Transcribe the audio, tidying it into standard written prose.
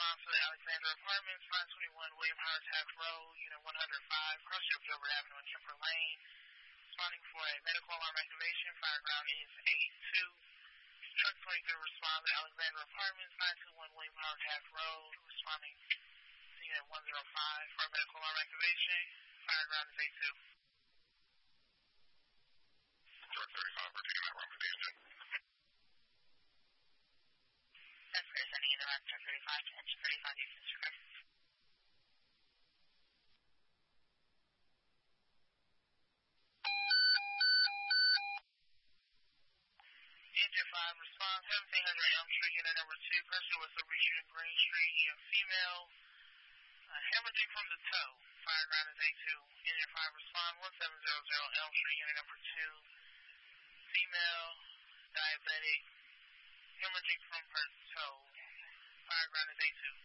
response to the Alexandra Apartments, 521 William Howard Taft Road, Unit 105, cross-shift Gilbert Avenue and Kemper Lane. Responding for a medical alarm activation, fire ground is 82. Truck 23 respond to Alexandra Apartments, 921 William Howard Taft Road, responding to Unit 105 for a medical alarm activation, fire ground is 82. Truck 35, we're taking that wrong with the engine. That's great, sending in the rest, truck 35, engine 35, you can disregard. Engine 5 response, 1700 Elm Street, unit number 2, person was a reach in Green Street, female, hemorrhaging from the toe, fire ground is 82. Engine 5 respond, 1700 Elm Street, unit number 2, female, diabetic, hemorrhaging from her toe, fire ground is 82.